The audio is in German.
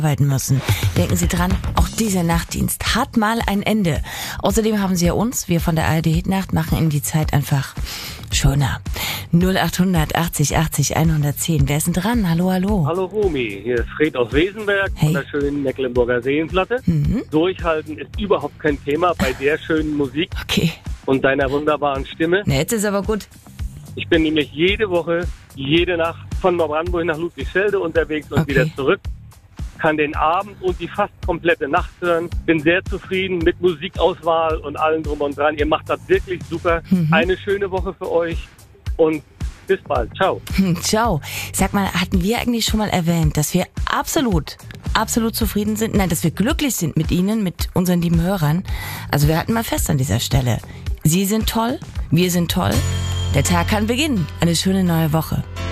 arbeiten müssen. Denken Sie dran, auch dieser Nachtdienst hat mal ein Ende. Außerdem haben Sie ja uns, wir von der ARD Hitnacht, machen Ihnen die Zeit einfach schöner. 0800 80 80 110. Wer ist denn dran? Hallo, hallo. Hallo Romy, hier ist Fred aus Wesenberg von der schönen Mecklenburger Seenplatte. Durchhalten ist überhaupt kein Thema bei der schönen Musik und deiner wunderbaren Stimme. Na, jetzt ist aber gut. Ich bin nämlich jede Woche, jede Nacht von Neubrandenburg nach Ludwigsfelde unterwegs und wieder zurück. Kann den Abend und die fast komplette Nacht hören. Bin sehr zufrieden mit Musikauswahl und allem drum und dran. Ihr macht das wirklich super. Eine schöne Woche für euch und bis bald. Ciao. Ciao. Sag mal, hatten wir eigentlich schon mal erwähnt, dass wir absolut zufrieden sind? Nein, dass wir glücklich sind mit Ihnen, mit unseren lieben Hörern. Also wir halten mal fest an dieser Stelle. Sie sind toll, wir sind toll. Der Tag kann beginnen. Eine schöne neue Woche.